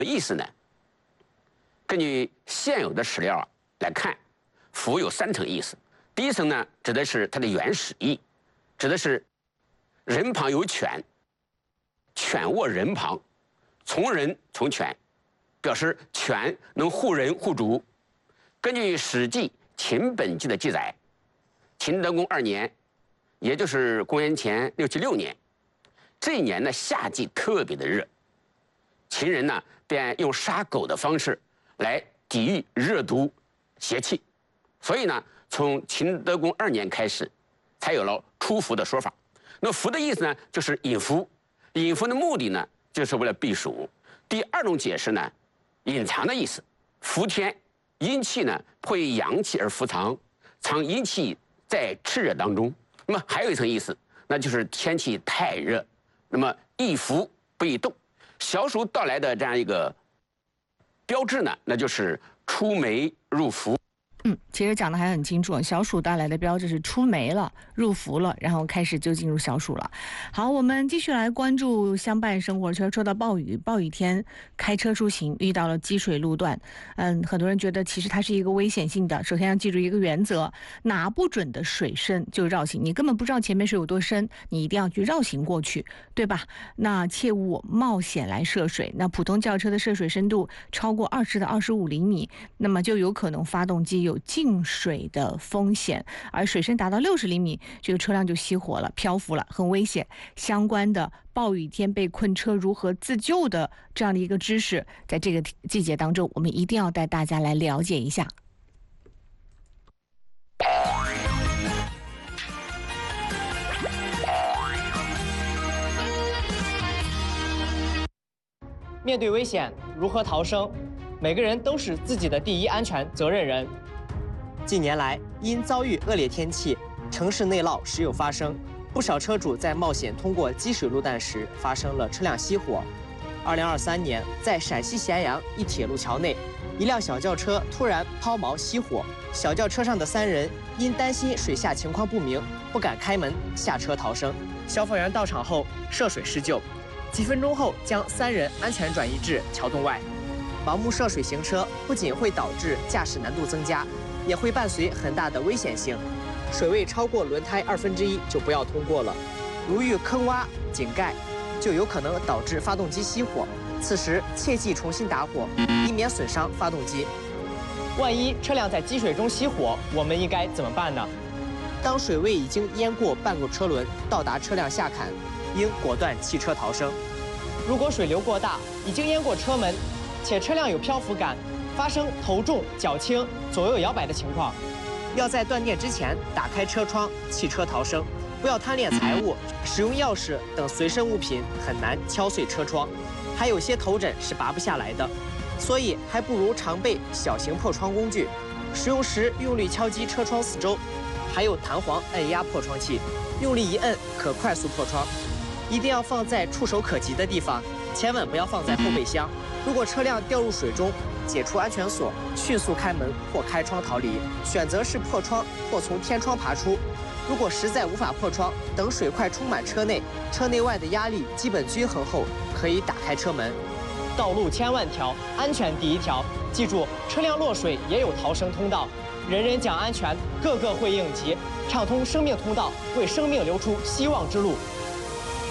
意思呢？根据现有的史料来看，福有3层意思。第一层呢，指的是它的原始意，指的是人旁有犬，犬卧人旁，从人从犬，表示犬能护人护主。根据《史记·秦本纪》的记载，秦德公2年，也就是公元前676年，这一年呢夏季特别的热，秦人呢便用杀狗的方式来抵御热毒邪气，所以呢，从秦德公2年开始，才有了出伏的说法。那伏的意思呢，就是引伏，引伏的目的呢，就是为了避暑。第2种解释呢，隐藏的意思，伏天，阴气呢会以阳气而伏藏，藏阴气在炽热当中。那么还有一层意思，那就是天气太热，那么易伏不易动。小暑到来的这样一个标志呢，那就是出梅入伏。 其实讲的还很清楚，小暑带来的标志是出梅了，入伏了，然后开始就进入小暑了。好，我们继续来关注相伴生活圈。说到暴雨天开车出行遇到了积水路段，很多人觉得其实它是一个危险性的。首先要记住一个原则，拿不准的水深就绕行，你根本不知道前面水有多深，你一定要去绕行过去，对吧？那切勿冒险来涉水。那普通轿车的涉水深度超过20到25厘米，那么就有可能发动机有进水的风险，而水深达到60厘米，这个车辆就熄火了，漂浮了，很危险。相关的暴雨天被困车如何自救的这样的一个知识，在这个季节当中，我们一定要带大家来了解一下。 面对危险，如何逃生？每个人都是自己的第一安全责任人。近年来，因遭遇恶劣天气，城市内涝时有发生，不少车主在冒险通过积水路段时发生了车辆熄火。2023年，在陕西咸阳一铁路桥内，一辆小轿车突然抛锚熄火，小轿车上的3人因担心水下情况不明，不敢开门下车逃生。消防员到场后涉水施救，几分钟后将3人安全转移至桥洞外。盲目涉水行车不仅会导致驾驶难度增加，也会伴随很大的危险性。水位超过轮胎1/2就不要通过了，如遇坑洼、井盖，就有可能导致发动机熄火。此时切忌重新打火，以免损伤发动机。万一车辆在积水中熄火，我们应该怎么办呢？当水位已经淹过半个车轮，到达车辆下坎，应果断弃车逃生。如果水流过大，已经淹过车门，且车辆有漂浮感，发生头重脚轻、左右摇摆的情况，要在断电之前打开车窗弃车逃生，不要贪恋财物，使用钥匙等随身物品很难敲碎车窗，还有些头枕是拔不下来的，所以还不如常备小型破窗工具，使用时用力敲击车窗四周，还有弹簧按压破窗器，用力一摁可快速破窗。一定要放在触手可及的地方，千万不要放在后备箱。如果车辆掉入水中，解除安全锁，迅速开门或开窗逃离，选择是破窗或从天窗爬出。如果实在无法破窗，等水快充满车内，车内外的压力基本均衡后，可以打开车门。道路千万条，安全第一条。记住，车辆落水也有逃生通道。人人讲安全，个个会应急，畅通生命通道，为生命留出希望之路。